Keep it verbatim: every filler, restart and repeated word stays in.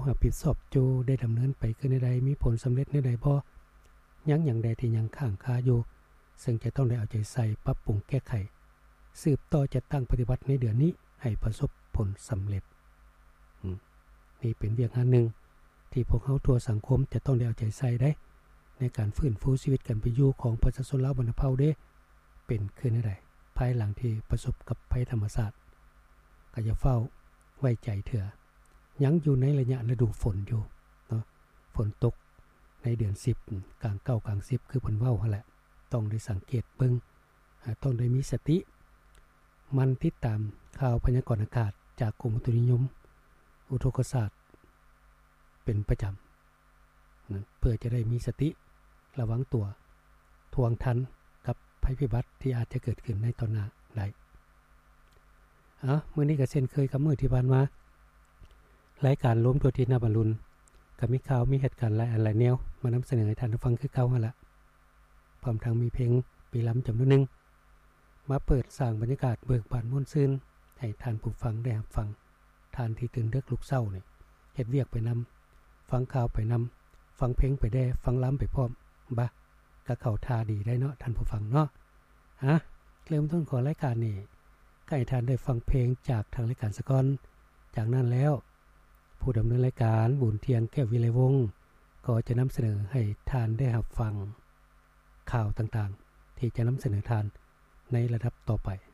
รับผิดชอบอยู่ได้ดำเนินไปคือในใดมีผลสำเร็จในใดบ่ยังอย่างใดที่ยังค้างคาอยู่ซึ่งจะต้องได้เอาใจใส่ปรับปรุงแก้ไขสืบต่อจะตั้งปฏิบัติในเดือนนี้ให้ประสบผลสำเร็จนี่เป็นเวียกงานหนึ่งที่พวกเขาทั่วสังคมจะต้องได้เอาใจใส่ได้ในการฟื้นฟูชีวิตกันไปอยู่ของประชาชนลาวบรรพเผ่าเด้เป็นขึ้นได้ภายหลังที่ประสบกับภัยธรรมชาติก็จะเฝ้าไว้ใจเถื่อยังอยู่ในระยะฤดูฝนอยู่เนาะฝนตกในเดือนสิบกลางเก้ากลางสิบคือเพิ่นเว้าหั่นแหละต้องได้สังเกตเบิ่งต้องได้มีสติมันติดตามข่าวพยากรณ์อากาศจากกรมอุตุนิยมอุทกศาสตร์เป็นประจำนะเพื่อจะได้มีสติระวังตัวทวงทันกับภัยพิบัติที่อาจจะเกิดขึ้นในตอนหน้าได้อ่ะมื้อนี้ก็เช่นเคยกับมื้อที่ผ่านมารายการล้มตัวที่หน้าบรรลุนก็มีข่าวมีเหตุการณ์หลายอันหลายแนวมานำเสนอให้ท่านฟังคือเก่าหั่นล่ะพร้อมทั้งมีเพลงปีล้ำจำนวนนึงมาเปิดสร้างบรรยากาศเบิกบานม่วนซื่นให้ท่านผู้ฟังได้รับฟังท่านที่ตื่นดึกลุกเช้านี่เฮ็ดเวียกไปนำฟังข่าวไปนำฟังเพลงไปได้ฟังล้ำไปพร้อมบ่ก็เข้าท่าดีได้เนาะท่านผู้ฟังเนาะฮะเริ่มต้นของรายการนี่ก็ให้ท่านได้ฟังเพลงจากทางรายการสะก่อนจากนั้นแล้วผู้ดำเนินรายการบุญเทียนแก้ววิไลวงศ์ก็จะนำเสนอให้ท่านได้รับฟังข่าวต่างๆที่จะนำเสนอท่านในระดับต่อไป